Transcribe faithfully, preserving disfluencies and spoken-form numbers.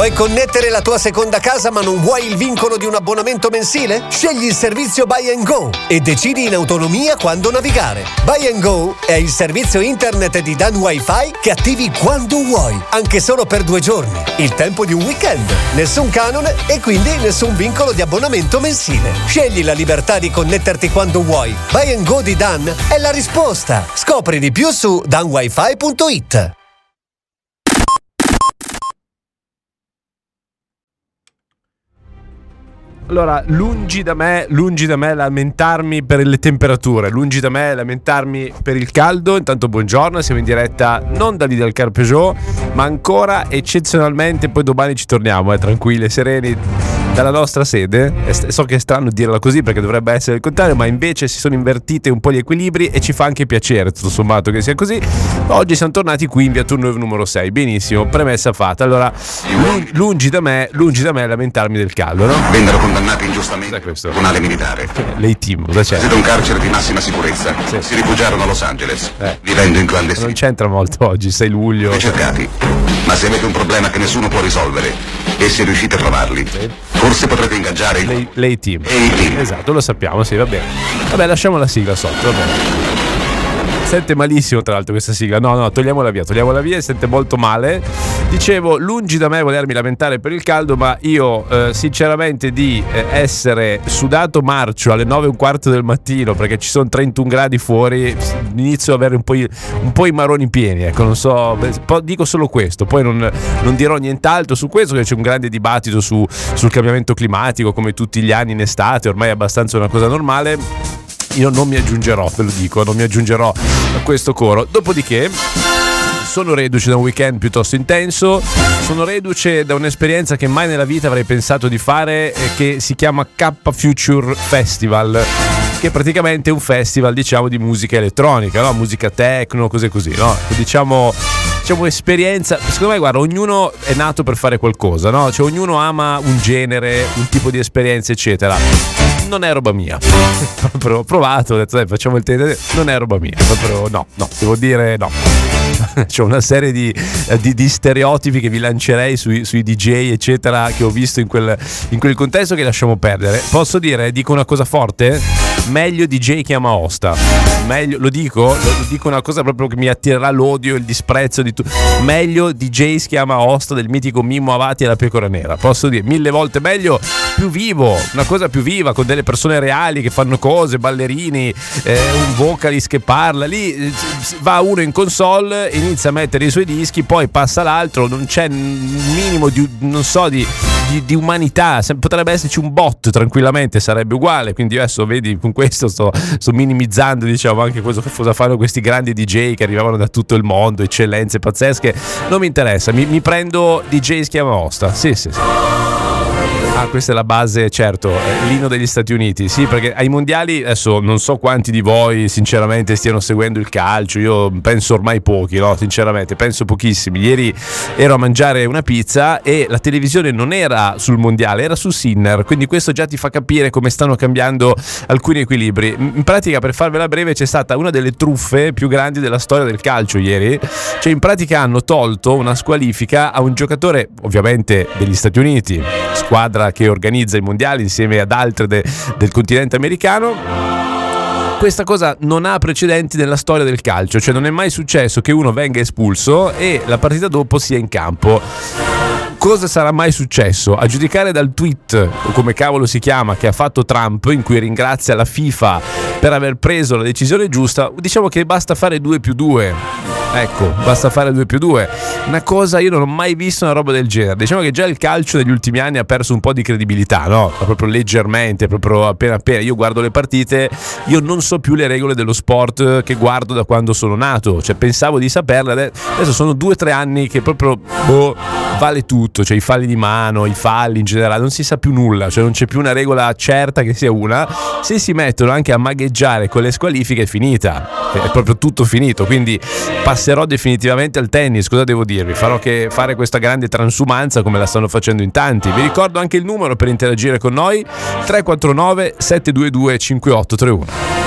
Vuoi connettere la tua seconda casa ma non vuoi il vincolo di un abbonamento mensile? Scegli il servizio Buy and Go e decidi in autonomia quando navigare. Buy and Go è il servizio internet di Dan Wi-Fi che attivi quando vuoi, anche solo per due giorni. Il tempo di un weekend, nessun canone e quindi nessun vincolo di abbonamento mensile. Scegli la libertà di connetterti quando vuoi. Buy and Go di Dan è la risposta. Scopri di più su dan wifi punto it. Allora, lungi da me, lungi da me lamentarmi per le temperature, lungi da me lamentarmi per il caldo. Intanto buongiorno, siamo in diretta non da lì dal Car Peugeot, ma ancora eccezionalmente, poi domani ci torniamo, eh, tranquilli e sereni, dalla nostra sede. So che è strano dirla così perché dovrebbe essere il contrario, ma invece si sono invertite un po' gli equilibri e ci fa anche piacere, tutto sommato, che sia così. Oggi siamo tornati qui in via Turnover numero sei. Benissimo, premessa fatta. Allora, lungi da me, lungi da me lamentarmi del caldo, no? Vennero condannati ingiustamente al tribunale militare. Lei team, cosa c'è? Siete un carcere di massima sicurezza. Sì. Si rifugiarono a Los Angeles, eh. vivendo in clandestino. Non c'entra molto oggi, sei luglio. Ricercati. Ma se avete un problema che nessuno può risolvere e se riuscite a trovarli, sì, forse potrete ingaggiare il lei, lei team. Lei team. Esatto, lo sappiamo, sì, va bene. Vabbè, lasciamo la sigla sotto, va bene. Sente malissimo tra l'altro questa sigla. No, no, togliamola via, togliamola via, sente molto male. Dicevo, lungi da me volermi lamentare per il caldo, ma io eh, sinceramente di eh, essere sudato marcio alle nove e un quarto del mattino perché ci sono trentuno gradi fuori, inizio ad avere un po' i, un po' i maroni pieni, ecco, non so, dico solo questo, poi non, non dirò nient'altro su questo, che c'è un grande dibattito su, sul cambiamento climatico come tutti gli anni in estate, ormai è abbastanza una cosa normale. Io non mi aggiungerò, ve lo dico, non mi aggiungerò a questo coro. Dopodiché sono reduce da un weekend piuttosto intenso, sono reduce da un'esperienza che mai nella vita avrei pensato di fare, che si chiama K Future Festival, che è praticamente un festival, diciamo, di musica elettronica, no? Musica techno, cose così, no? Diciamo, diciamo esperienza. Secondo me, guarda, ognuno è nato per fare qualcosa, no? Cioè ognuno ama un genere, un tipo di esperienza, eccetera. Non è roba mia. Proprio ho provato, ho detto dai, facciamo il tele, non è roba mia. Proprio no, no, devo dire no. C'è una serie di, di, di stereotipi che vi lancerei sui, sui D J, eccetera, che ho visto in quel, in quel contesto, che lasciamo perdere. Posso dire, dico una cosa forte? Meglio D J che ama Osta. Meglio, lo dico, lo, lo dico una cosa proprio che mi attirerà l'odio e il disprezzo di tutti. Meglio D J che ama Osta del mitico Mimmo Avati e la Pecora Nera. Posso dire, mille volte meglio, più vivo, una cosa più viva, con delle persone reali che fanno cose, ballerini, eh, un vocalist che parla. Lì va uno in console, inizia a mettere i suoi dischi, poi passa l'altro, non c'è un minimo di, non so, di, di, di umanità. Potrebbe esserci un bot tranquillamente, sarebbe uguale. Quindi adesso vedi, con questo sto, sto minimizzando, diciamo, anche cosa, cosa fanno questi grandi D J che arrivavano da tutto il mondo, eccellenze pazzesche. Non mi interessa, mi, mi prendo D J Schiama Osta. Sì, sì, sì. Ah, questa è la base, certo, l'inno degli Stati Uniti. Sì, perché ai mondiali, adesso non so quanti di voi sinceramente stiano seguendo il calcio, io penso ormai pochi, no? Sinceramente, penso pochissimi. Ieri ero a mangiare una pizza e la televisione non era sul mondiale, era su Sinner, quindi questo già ti fa capire come stanno cambiando alcuni equilibri. In pratica, per farvela breve, c'è stata una delle truffe più grandi della storia del calcio ieri. Cioè, in pratica hanno tolto una squalifica a un giocatore, ovviamente degli Stati Uniti, squadra che organizza i mondiali insieme ad altre de- del continente americano. Questa cosa non ha precedenti nella storia del calcio, cioè non è mai successo che uno venga espulso e la partita dopo sia in campo. Cosa sarà mai successo? A giudicare dal tweet, o come cavolo si chiama, che ha fatto Trump, in cui ringrazia la FIFA per aver preso la decisione giusta, diciamo che basta fare due più due. Ecco, basta fare due più due. Una cosa, io non ho mai visto una roba del genere. Diciamo che già il calcio negli ultimi anni ha perso un po' di credibilità, no? Proprio leggermente, proprio appena appena. Io guardo le partite, io non so più le regole dello sport che guardo da quando sono nato. Cioè, pensavo di saperle, adesso sono due o tre anni che proprio boh, vale tutto. Cioè, i falli di mano, i falli in generale, non si sa più nulla. Cioè, non c'è più una regola certa che sia una. Se si mettono anche a magheggiare con le squalifiche è finita. È proprio tutto finito. Quindi passerò definitivamente al tennis. Cosa devo dirvi? Farò che fare questa grande transumanza come la stanno facendo in tanti. Vi ricordo anche il numero per interagire con noi: tre quattro nove sette due due cinque otto tre uno.